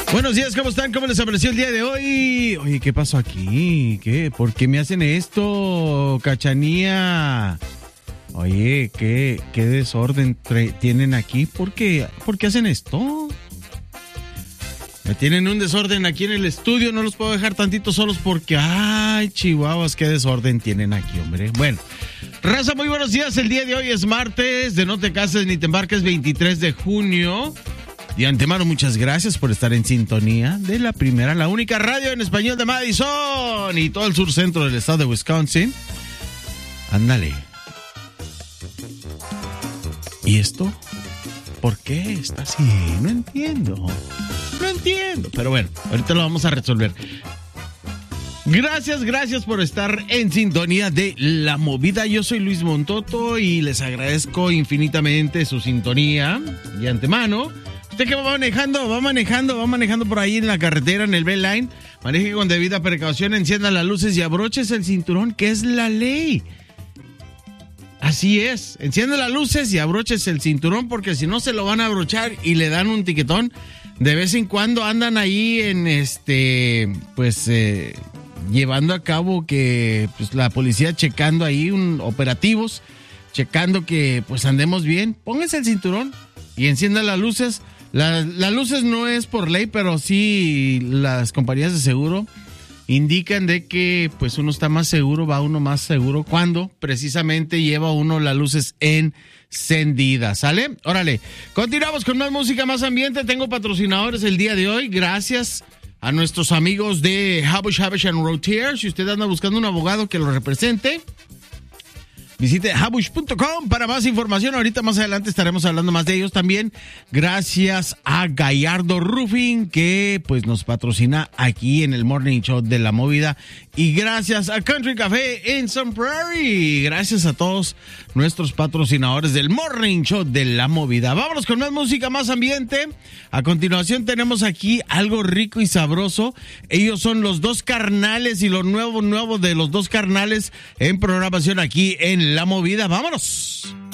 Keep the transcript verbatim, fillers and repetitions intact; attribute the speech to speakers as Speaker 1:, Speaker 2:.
Speaker 1: Buenos días, ¿cómo están? ¿Cómo les apareció el día de hoy? Oye, ¿qué pasó aquí? ¿Qué? ¿Por qué me hacen esto, Cachanía? Oye, ¿qué, qué desorden tre- tienen aquí? ¿Por qué? ¿Por qué hacen esto? Me tienen un desorden aquí en el estudio, no los puedo dejar tantito solos porque, ay, chihuahuas, qué desorden tienen aquí, hombre. Bueno, raza, muy buenos días. El día de hoy es martes, de no te cases ni te embarques, veintitrés de junio. De antemano, muchas gracias por estar en sintonía de la primera, la única radio en español de Madison y todo el sur centro del estado de Wisconsin. Ándale. ¿Y esto? ¿Por qué está así? No entiendo. No entiendo. Pero bueno, ahorita lo vamos a resolver. Gracias, gracias por estar en sintonía de La Movida. Yo soy Luis Montoto y les agradezco infinitamente su sintonía de antemano. Usted que va manejando, va manejando, va manejando por ahí en la carretera, en el B-Line, maneje con debida precaución, encienda las luces y abroches el cinturón, que es la ley. Así es, encienda las luces y abroches el cinturón, porque si no se lo van a abrochar y le dan un tiquetón. De vez en cuando andan ahí en este, pues, eh, llevando a cabo que pues, la policía checando ahí un, operativos, checando que pues andemos bien. Póngase el cinturón y encienda las luces. La, las luces no es por ley, pero sí las compañías de seguro indican de que pues uno está más seguro, va uno más seguro cuando precisamente lleva uno las luces encendidas, ¿sale? Órale, continuamos con más música, más ambiente. Tengo patrocinadores el día de hoy, gracias a nuestros amigos de Habush, Habush and Routier. Si usted anda buscando un abogado que lo represente, visite habush punto com para más información. Ahorita más adelante estaremos hablando más de ellos también. Gracias a Gallardo Roofing, que pues nos patrocina aquí en el Morning Show de La Movida. Y gracias a Country Café en Sun Prairie. Gracias a todos nuestros patrocinadores del Morning Show de La Movida. Vámonos con más música, más ambiente. A continuación tenemos aquí algo rico y sabroso. Ellos son Los Dos Carnales y lo nuevo, nuevo de Los Dos Carnales en programación aquí en La Movida. ¡Vámonos!